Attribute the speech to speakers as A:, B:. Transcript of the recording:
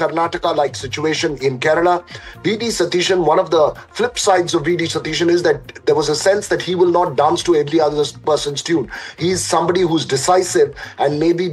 A: Karnataka-like situation in Kerala. VD Satishan, one of the flip sides of VD Satishan is that there was a sense that he will not dance to every other person's tune. He is somebody who's decisive and maybe